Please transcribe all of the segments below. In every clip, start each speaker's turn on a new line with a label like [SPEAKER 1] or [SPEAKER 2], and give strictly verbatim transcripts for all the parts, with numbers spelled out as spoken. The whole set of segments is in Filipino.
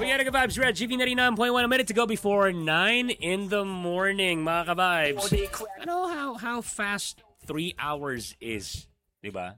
[SPEAKER 1] We got a Vibes Red, G V ninety-nine point one, a minute to go before nine in the morning, mga ka-vibes. Ano how how fast three hours is, di ba?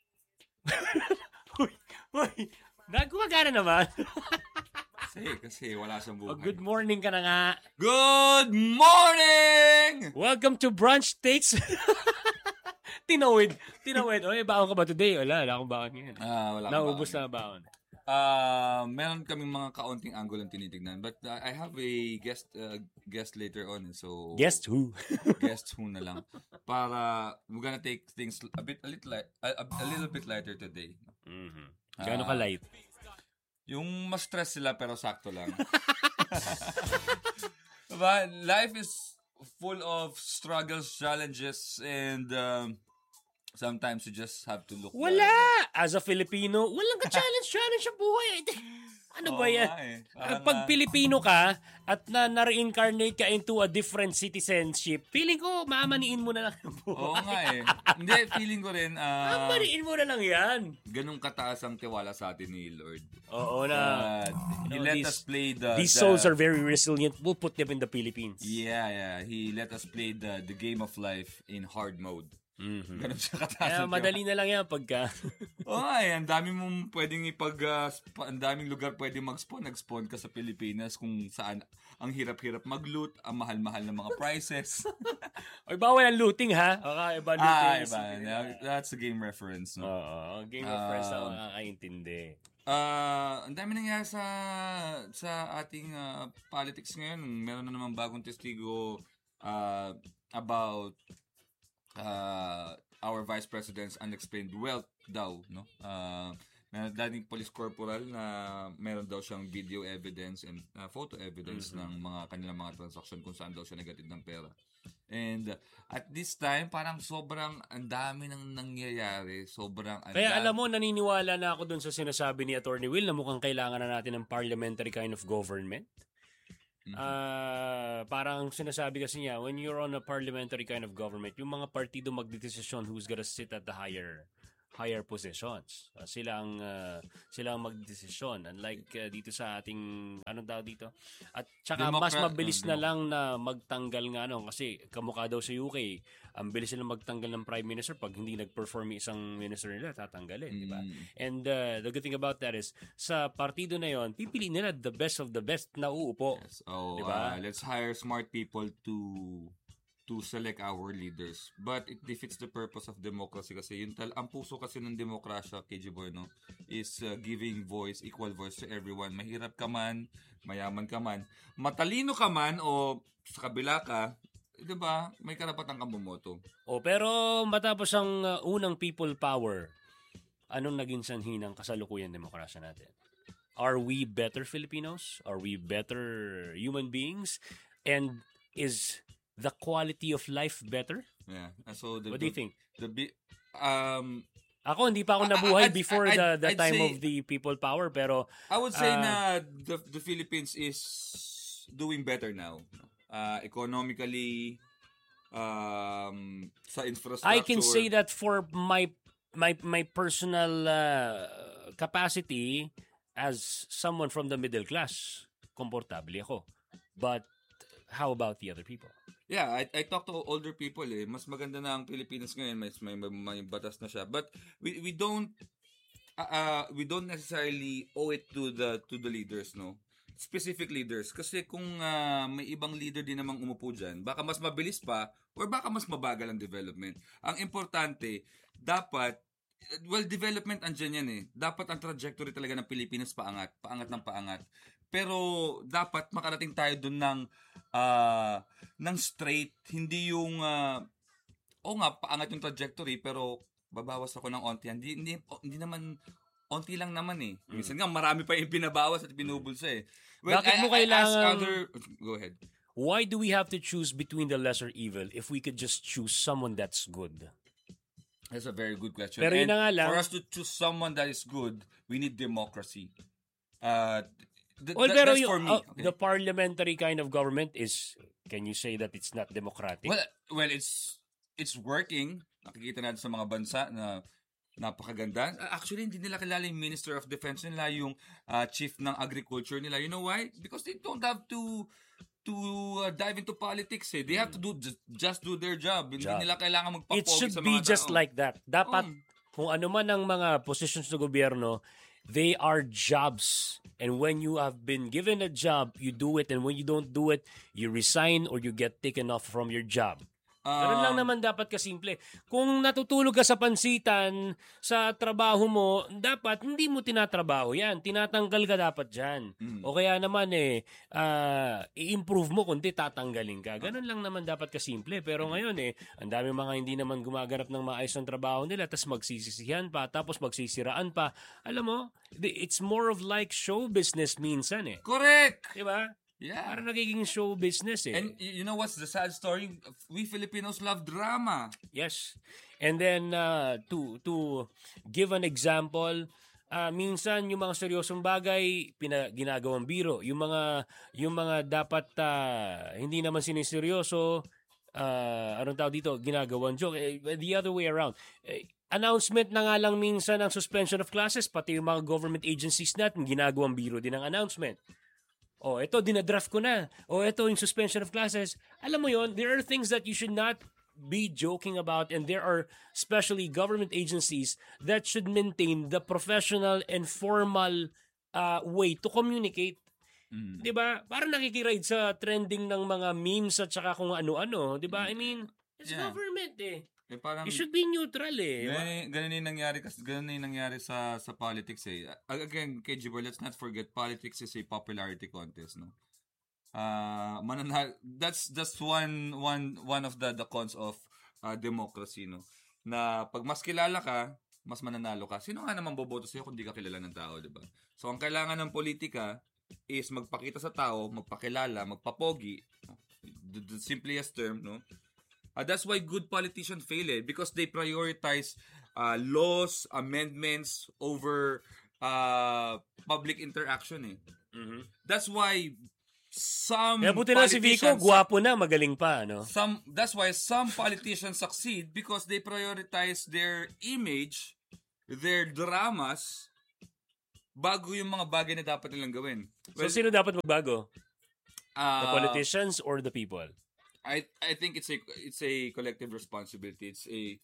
[SPEAKER 1] Uy, uy, nagkumagana naman.
[SPEAKER 2] kasi, kasi wala siyang buhay.
[SPEAKER 1] Oh, good morning ka na nga.
[SPEAKER 2] Good morning!
[SPEAKER 1] Welcome to Brunch Takes. Tinawid. Tinawid. Oy, baon ka ba today? Wala, wala akong baon ngayon.
[SPEAKER 2] Ah, wala
[SPEAKER 1] Naubos na baon.
[SPEAKER 2] Uh, meron kaming mga kaunting angle ang tinitignan. But uh, I have a guest uh, guest later on. So
[SPEAKER 1] Guest who?
[SPEAKER 2] Guest who na lang. Para we're gonna take things a bit a little light, a, a little bit lighter today.
[SPEAKER 1] Mm-hmm. Gaano ka light?
[SPEAKER 2] Yung mas stress sila pero sakto lang. Diba? Life is full of struggles, challenges, and um, sometimes you just have to look.
[SPEAKER 1] Wala! Back. As a Filipino, walang ka-challenge, challenge sa buhay. Ano ba yan?
[SPEAKER 2] Eh.
[SPEAKER 1] Pag Pilipino ka at na na-reincarnate ka into a different citizenship, feeling ko, mamaniin mo na lang ang buhay.
[SPEAKER 2] Oo nga eh. Hindi, feeling ko rin, uh,
[SPEAKER 1] mamaniin mo na lang yan.
[SPEAKER 2] Ganun kataas ang tiwala sa atin ni Lord.
[SPEAKER 1] Oo na.
[SPEAKER 2] Uh, he let
[SPEAKER 1] these,
[SPEAKER 2] us play the...
[SPEAKER 1] These
[SPEAKER 2] the,
[SPEAKER 1] souls are very resilient. We'll put them in the Philippines.
[SPEAKER 2] Yeah, yeah. He let us play the the game of life in hard mode.
[SPEAKER 1] Mm-hmm.
[SPEAKER 2] Ganun siya kataas.
[SPEAKER 1] Kaya madali na lang yan pagka...
[SPEAKER 2] Oo nga eh, ang dami mong pwedeng ipag... Uh, sp- ang daming lugar pwedeng mag-spawn. Nag-spawn ka sa Pilipinas kung saan ang hirap-hirap mag-loot, ang mahal-mahal ng mga prices.
[SPEAKER 1] Oy, bawal ang looting ha? Okay, iba looting.
[SPEAKER 2] Ah, iba. That's a game reference, no?
[SPEAKER 1] Oo, game reference uh, na makakaintindi.
[SPEAKER 2] Uh, ang dami nangyari sa sa ating uh, politics ngayon. Meron na naman bagong testigo uh, about Uh, our Vice President's unexplained wealth daw, no? Uh, na dating police corporal na meron daw siyang video evidence and uh, photo evidence mm-hmm. ng mga kanilang mga transaction kung saan daw siya nagatid ng pera. And uh, at this time, parang sobrang ang dami nang nangyayari. Sobrang
[SPEAKER 1] Kaya alam mo, naniniwala na ako dun sa sinasabi ni Attorney Will na mukhang kailangan na natin ng parliamentary kind of government. Mm-hmm. Uh, parang sinasabi kasi niya, when you're on a parliamentary kind of government, yung mga partido magdedesisyon who's gonna sit at the higher higher positions. Uh, sila ang uh, sila ang magdedesisyon. Unlike uh, dito sa ating ano daw dito. At saka Democrat, mas mabilis uh, na lang na magtanggal nga ano kasi kamukha daw sa U K, ang bilis nilang magtanggal ng prime minister pag hindi nag-perform yung isang minister nila, tatanggalin, mm. di ba? And uh, the good thing about that is sa partido na yon, pipili nila the best of the best na uupo.
[SPEAKER 2] Yes. Oh,
[SPEAKER 1] diba?
[SPEAKER 2] uh, let's hire smart people to to select our leaders. But it defeats the purpose of democracy kasi yun tal ang puso kasi ng demokrasya, K J Boy, no, is uh, giving voice, equal voice to everyone. Mahirap ka man, mayaman ka man, matalino ka man o sa kabila ka, 'di ba? May karapatan kang bumoto.
[SPEAKER 1] Oh, pero matapos ang uh, unang people power, anong naging sanhi ng kasalukuyan demokrasya natin? Are we better Filipinos? Are we better human beings? And is the quality of life better?
[SPEAKER 2] Yeah. So the,
[SPEAKER 1] what do you think?
[SPEAKER 2] The, the um
[SPEAKER 1] ako hindi pa ako nabuhay
[SPEAKER 2] I'd,
[SPEAKER 1] before
[SPEAKER 2] I'd,
[SPEAKER 1] the the
[SPEAKER 2] I'd
[SPEAKER 1] time
[SPEAKER 2] say,
[SPEAKER 1] of the people power, pero
[SPEAKER 2] I would say
[SPEAKER 1] uh,
[SPEAKER 2] na the the Philippines is doing better now. Uh, economically, um, sa infrastructure.
[SPEAKER 1] I can say that for my my my personal uh, capacity as someone from the middle class, komportable ako. But how about the other people?
[SPEAKER 2] Yeah, I I talk to older people eh. Mas maganda na ang Pilipinas ngayon, may may, may batas na siya. But we we don't uh, uh we don't necessarily owe it to the to the leaders, no. Specific leaders kasi kung uh, may ibang leader din namang umupo diyan, baka mas mabilis pa or baka mas mabagal ang development. Ang importante, dapat well, development andyan yan eh. Dapat ang trajectory talaga ng Pilipinas paangat, paangat ng paangat. Pero dapat makarating tayo dun ng uh, ng straight, hindi yung uh, o nga paangat yung trajectory pero babawas ako ng onti. Hindi hindi, hindi naman onti lang naman eh. Minsan nga marami pa yung binabawas at binubulsa eh. Well,
[SPEAKER 1] bakit
[SPEAKER 2] I,
[SPEAKER 1] mo
[SPEAKER 2] I,
[SPEAKER 1] kailangan
[SPEAKER 2] I other... Go ahead.
[SPEAKER 1] Why do we have to choose between the lesser evil if we could just choose someone that's good?
[SPEAKER 2] That's a very good question.
[SPEAKER 1] Pero yun na nga lang,
[SPEAKER 2] for us to choose someone that is good, we need democracy. Uh, th-
[SPEAKER 1] well,
[SPEAKER 2] th-
[SPEAKER 1] pero
[SPEAKER 2] that's
[SPEAKER 1] yung,
[SPEAKER 2] for me.
[SPEAKER 1] Uh,
[SPEAKER 2] okay.
[SPEAKER 1] The parliamentary kind of government is, can you say that it's not democratic?
[SPEAKER 2] Well, well, it's it's working. Nakikita natin sa mga bansa na Napakaganda. Actually, hindi nila kilala yung Minister of Defense nila, yung uh, Chief ng Agriculture nila. You know why? Because they don't have to to uh, dive into politics eh. They have to do just, just do their job. Hindi
[SPEAKER 1] Job.
[SPEAKER 2] nila kailangan magpapogi
[SPEAKER 1] It should
[SPEAKER 2] sa
[SPEAKER 1] be
[SPEAKER 2] mga
[SPEAKER 1] just
[SPEAKER 2] tao.
[SPEAKER 1] like that. Dapat,
[SPEAKER 2] Um,
[SPEAKER 1] kung ano man ang mga positions ng gobyerno, they are jobs. And when you have been given a job, you do it. And when you don't do it, you resign or you get taken off from your job. Ganun lang
[SPEAKER 2] um,
[SPEAKER 1] naman dapat kasimple. Kung natutulog ka sa pansitan sa trabaho mo, dapat hindi mo tinatrabaho yan. Tinatanggal ka dapat dyan.
[SPEAKER 2] Mm.
[SPEAKER 1] O kaya naman eh, uh, i-improve mo kundi tatanggalin ka. Ganun lang naman dapat kasimple. Pero ngayon eh, ang dami mga hindi naman gumaganap ng maayos ng trabaho nila, tapos magsisisihan pa, tapos magsisiraan pa. Alam mo, it's more of like show business minsan eh.
[SPEAKER 2] Correct!
[SPEAKER 1] Diba?
[SPEAKER 2] Yeah.
[SPEAKER 1] Parang nagiging show business eh.
[SPEAKER 2] And y- you know what's the sad story? We Filipinos love drama.
[SPEAKER 1] Yes. And then uh, to to give an example, uh, minsan yung mga seryosong bagay pina, ginagawang biro. Yung mga yung mga dapat uh, hindi naman siniseryoso, uh, anong tawag dito, ginagawang joke. Eh, the other way around. Eh, announcement na nga lang minsan ng suspension of classes, pati yung mga government agencies natin ginagawang biro din ng announcement. Oh, ito, dinadraft ko na. Oh, ito, yung suspension of classes. Alam mo yon, there are things that you should not be joking about, and there are especially government agencies that should maintain the professional and formal uh, way to communicate. Mm. 'Di ba? Parang nakikiride sa trending ng mga memes at saka kung ano-ano, 'di ba? I mean, it's yeah. government eh.
[SPEAKER 2] Eh, parang,
[SPEAKER 1] you should be neutral eh.
[SPEAKER 2] Ganun, ganun yung nangyari, ganun yung nangyari sa sa politics eh. Again, K G, let's not forget, politics is a popularity contest, no? Uh, mananal, that's that's one one one of the the cons of uh, democracy, no? Na pag mas kilala ka, mas mananalo ka. Sino nga naman boboto sa'yo kung di ka kilala ng tao, di ba? So, ang kailangan ng politika is magpakita sa tao, magpakilala, magpapogi. The, the simplest term, no? Uh, that's why good politicians fail eh, because they prioritize uh, laws, amendments over uh, public interaction eh.
[SPEAKER 1] Mm-hmm.
[SPEAKER 2] That's why some
[SPEAKER 1] Kaya buti na si Vico, gwapo na, magaling pa, no?
[SPEAKER 2] Some that's why some politicians succeed because they prioritize their image, their dramas bago yung mga bagay na dapat nilang gawin.
[SPEAKER 1] Well, so sino dapat magbago?
[SPEAKER 2] Uh,
[SPEAKER 1] the politicians or the people?
[SPEAKER 2] I I think it's a it's a collective responsibility. It's a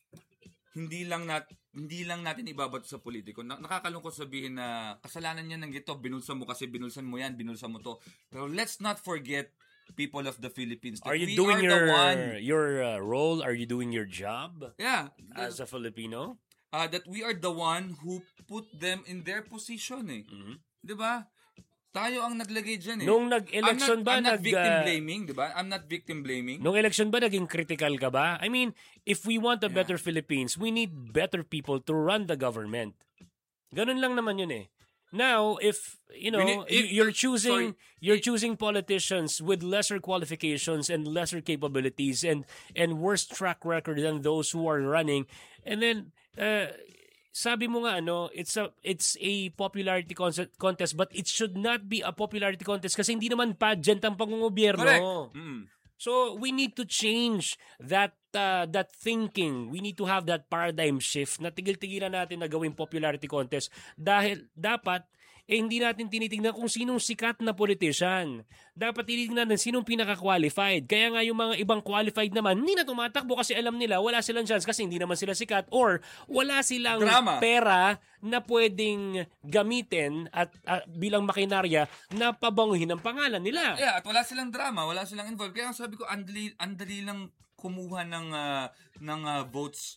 [SPEAKER 2] hindi lang nat hindi lang natin ibabato sa politiko. Na, nakakalungkot sabihin na kasalanan niya ng ito, binulsan mo kasi binulsan mo yan, binulsan mo to. Pero let's not forget people of the Philippines.
[SPEAKER 1] Are you
[SPEAKER 2] we
[SPEAKER 1] doing
[SPEAKER 2] are
[SPEAKER 1] your
[SPEAKER 2] the one,
[SPEAKER 1] your uh, role? Are you doing your job?
[SPEAKER 2] Yeah,
[SPEAKER 1] as a Filipino?
[SPEAKER 2] Uh, that we are the one who put them in their position eh. Mm-hmm. 'Di ba? Tayo ang naglagay dyan eh.
[SPEAKER 1] Nung nag-election
[SPEAKER 2] I'm not,
[SPEAKER 1] ba?
[SPEAKER 2] I'm not
[SPEAKER 1] nag,
[SPEAKER 2] victim blaming, di ba? I'm not victim blaming.
[SPEAKER 1] Nung election ba, naging critical ka ba? I mean, if we want a
[SPEAKER 2] yeah.
[SPEAKER 1] better Philippines, we need better people to run the government. Ganun lang naman yun eh. Now, if, you know, need, if, you're choosing sorry. you're choosing politicians with lesser qualifications and lesser capabilities and and worse track record than those who are running, and then, uh, sabi mo nga ano, it's a it's a popularity contest but it should not be a popularity contest kasi hindi naman pageant ang pangungobyerno.
[SPEAKER 2] Correct. Mm.
[SPEAKER 1] So we need to change that uh, that thinking. We need to have that paradigm shift na tigil-tigilan natin na gawing popularity contest dahil dapat eh hindi natin tinitingnan kung sinong sikat na politician. Dapat tinitingnan natin sinong pinaka-qualified. Kaya nga yung mga ibang qualified naman, hindi na tumatakbo kasi alam nila wala silang chance kasi hindi naman sila sikat or wala silang
[SPEAKER 2] drama.
[SPEAKER 1] Pera na pwedeng gamitin at uh, bilang makinarya na pabanguhin ang pangalan nila.
[SPEAKER 2] Yeah, at wala silang drama, wala silang involved. Kaya sabi ko, andali, andali lang kumuha ng, uh, ng uh, votes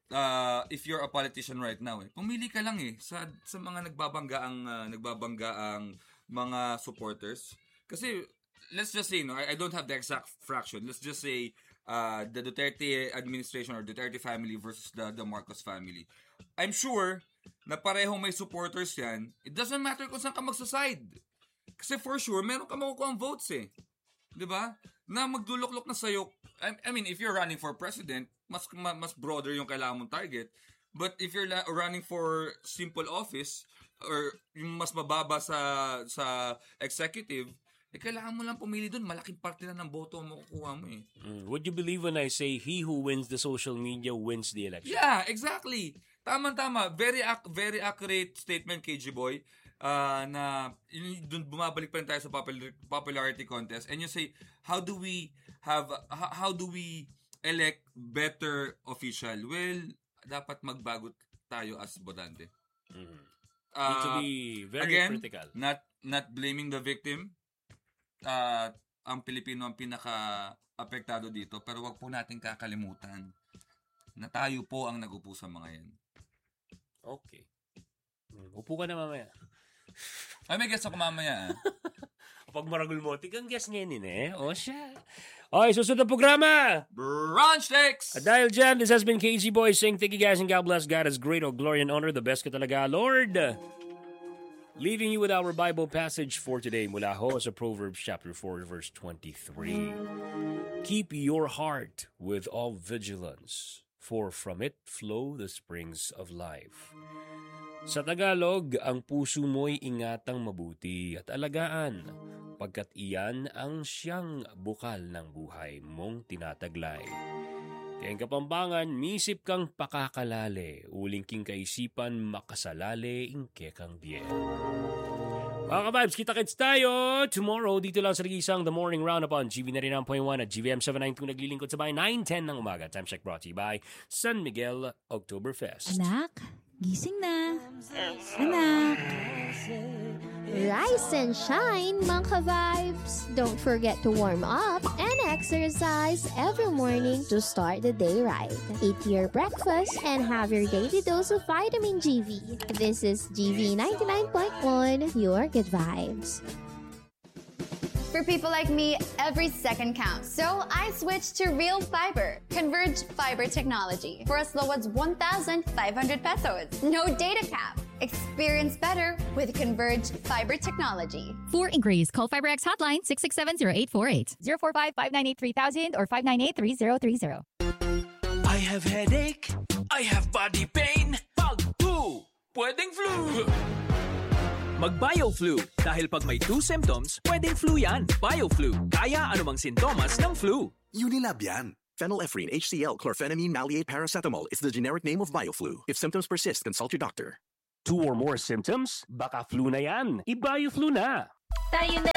[SPEAKER 2] Uh, if you're a politician right now eh. Pumili ka lang eh sa sa mga nagbabangga ang uh, nagbabangga ang mga supporters. Kasi let's just say no, I, I don't have the exact fraction. Let's just say uh, the Duterte administration or Duterte family versus the the Marcos family. I'm sure na parehong may supporters yan. It doesn't matter kung saan ka magsaside. Kasi for sure meron ka makukuha ang votes eh. 'Di ba? Na magduluklok na sa'yo. I, I mean, if you're running for president, mas mas broader yung kailangan mong target. But if you're la- running for simple office or yung mas mababa sa sa executive, eh kailangan mo lang pumili doon. Malaking parte na ng boto mo kukuha mo eh.
[SPEAKER 1] Mm. Would you believe when I say he who wins the social media wins the election?
[SPEAKER 2] Yeah, exactly. Tama-tama. Very ac- very accurate statement, K G Boy. Uh, na yun, dun bumabalik pa rin tayo sa popular, popularity contest. And you say, how do we have, how, how do we elect better official? Well, dapat magbago tayo as botante.
[SPEAKER 1] Mm-hmm.
[SPEAKER 2] Uh,
[SPEAKER 1] Need to be very
[SPEAKER 2] again,
[SPEAKER 1] critical.
[SPEAKER 2] not not blaming the victim. Uh, ang Pilipino ang pinaka-apektado dito. Pero wag po natin kakalimutan na tayo po ang nagupo sa mga yan.
[SPEAKER 1] Okay. Upo ka na mamaya.
[SPEAKER 2] Ay, may guess ako mamaya. Ah.
[SPEAKER 1] Pag maragul mo, tigang guess ngayon eh. O siya. Okay, susunod na programa.
[SPEAKER 2] Brunch Takes!
[SPEAKER 1] At dahil dyan, this has been K G Boy saying thank you guys and God bless. God is great, oh glory and honor. The best ka talaga, Lord. Leaving you with our Bible passage for today mula ho sa Proverbs chapter four, verse twenty-three. Keep your heart with all vigilance, for from it flow the springs of life. Sa Tagalog, ang puso mo'y ingatang mabuti at alagaan, pagkat iyan ang siyang bukal ng buhay mong tinataglay. Kayang Kapampangan, misip kang pakakalale, uling king kaisipan makasalale, ingke kang diyan. Mga ka-vibes, kita-kits tayo tomorrow dito lang sa Nagisang The Morning Roundup on G V ninety-nine point one at G V M seven ninety-two naglilingkod sa bahay nine ten ng umaga. Time check brought to you by San Miguel Oktoberfest.
[SPEAKER 3] Anak, gising na. Anak.
[SPEAKER 4] Rise and shine, mga ka-vibes! Don't forget to warm up and exercise every morning to start the day right. Eat your breakfast and have your daily dose of vitamin G V. This is G V ninety-nine point one, your good vibes.
[SPEAKER 5] For people like me, every second counts. So I switched to Real Fiber, Converge Fiber technology, for as low as one thousand five hundred pesos. No data cap. Experience better with Converge Fiber technology.
[SPEAKER 3] For inquiries, call FiberX hotline six six seven zero eight four eight, zero four five, five nine eight, three thousand or five nine eight, three zero three zero.
[SPEAKER 6] I have headache. I have body pain. Pag flu. Pwedeng flu. Mag-BioFlu. Dahil pag may two symptoms, pwedeng flu yan. BioFlu. Kaya anumang sintomas ng flu.
[SPEAKER 7] Unilab yan. Phenylephrine, H C L, chlorphenamine, maleate, paracetamol is the generic name of BioFlu. If symptoms persist, consult your doctor.
[SPEAKER 1] Two or more symptoms? Baka flu na yan. I-BioFlu na.
[SPEAKER 8] Tayo na